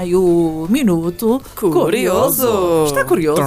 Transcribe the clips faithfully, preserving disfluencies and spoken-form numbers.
E o Minuto Curioso. Curioso. Está curioso?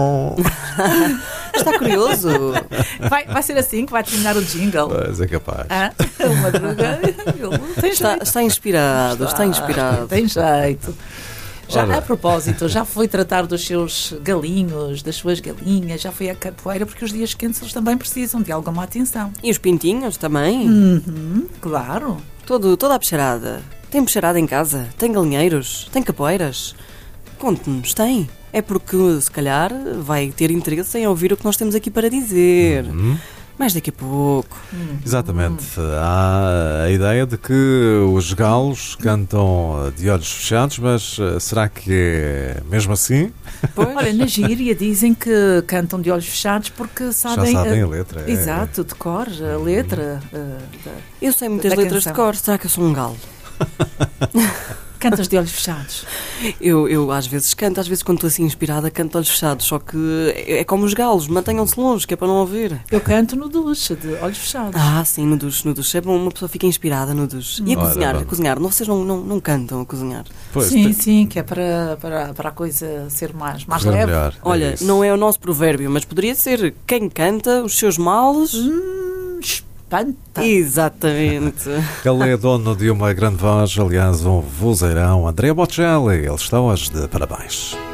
Está curioso? Vai, vai ser assim que vai terminar o jingle. Mas é capaz. Ah, o Madruga, tem Está, jeito. está inspirado, está inspirado. Tem jeito. Já, Ora. a propósito, já foi tratar dos seus galinhos, das suas galinhas, já foi à capoeira, porque os dias quentes eles também precisam de alguma atenção. E os pintinhos também? Uhum, claro. Todo, toda a peixarada. Tem peixarada em casa? Tem galinheiros? Tem capoeiras? Conte-nos, tem? É porque, se calhar, vai ter interesse em ouvir o que nós temos aqui para dizer. Hum, Mais daqui a pouco. exatamente. Há a ideia de que os galos cantam de olhos fechados, mas eh, será que é mesmo assim? Pois, Olha, na gíria dizem que cantam de olhos fechados porque sabem... Já sabem a- a letra. é- Exato, de cor, a letra. uh, da- eu sei muitas da letras de canção. cor. Será que eu sou um galo? Cantas de olhos fechados. Eu, eu às vezes canto, às vezes quando estou assim inspirada, canto de olhos fechados. Só que é é como os galos, mantenham-se longe, que é para não ouvir. Eu canto no duche, de olhos fechados. Ah, sim, no duche, no duche. É bom, uma pessoa fica inspirada no duche. E a Ora, cozinhar, a vamos. cozinhar. Não, vocês não, não, não cantam a cozinhar. Pois, sim, tem- sim, que é para, para, para a coisa ser mais, mais correr leve. melhor, é Olha, isso. não é o nosso provérbio, mas poderia ser quem canta os seus males. Hum, espanta. Exatamente. Ele é dono de uma grande voz, aliás, um vozeirão. Andrea Bocelli, eles estão hoje de parabéns.